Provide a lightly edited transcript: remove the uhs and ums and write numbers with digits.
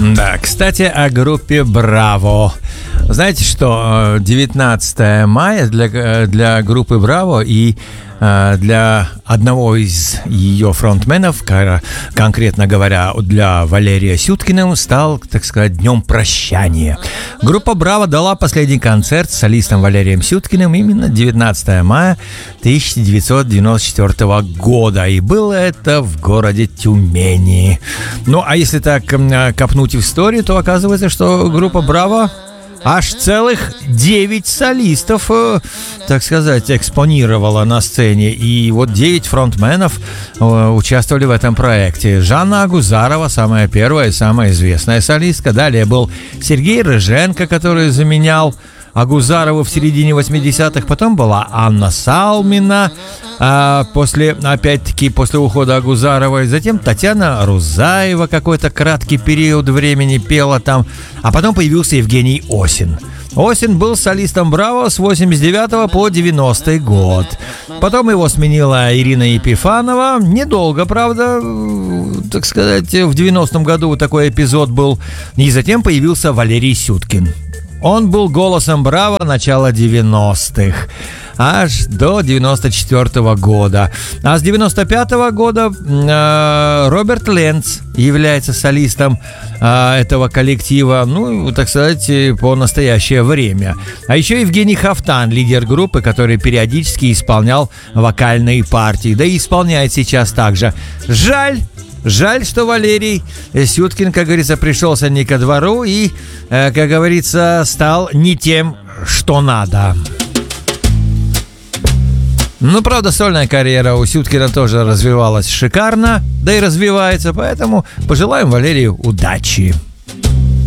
Да, кстати, о группе «Браво». Знаете что, 19 мая для группы «Браво» и для одного из ее фронтменов, конкретно говоря, для Валерия Сюткина, стал, так сказать, днем прощания. Группа «Браво» дала последний концерт с солистом Валерием Сюткиным именно 19 мая 1994 года. И было это в городе Тюмени. Ну, а если так копнуть в историю, то оказывается, что группа «Браво» аж целых 9 солистов, так сказать, экспонировала на сцене. И вот 9 фронтменов участвовали в этом проекте. Жанна Агузарова, самая первая и самая известная солистка. Далее был Сергей Рыженко, который заменял Агузарову в середине 80-х. Потом была Анна Салмина, после ухода Агузаровой. Затем Татьяна Рузаева какой-то краткий период времени пела там. А потом появился Евгений Осин. Осин был солистом «Браво» с 89 по 90 год. Потом его сменила Ирина Епифанова. Недолго, правда, так сказать, в 90-м году такой эпизод был. И затем появился Валерий Сюткин. Он был голосом «Браво» начала 90-х, аж до 94 года. А с 95 года Роберт Ленц является солистом этого коллектива, ну, так сказать, по настоящее время. А еще Евгений Хафтан, лидер группы, который периодически исполнял вокальные партии, да и исполняет сейчас также. Жаль, что Валерий Сюткин, как говорится, пришелся не ко двору и, как говорится, стал не тем, что надо. Ну, правда, сольная карьера у Сюткина тоже развивалась шикарно, да и развивается, поэтому пожелаем Валерию удачи.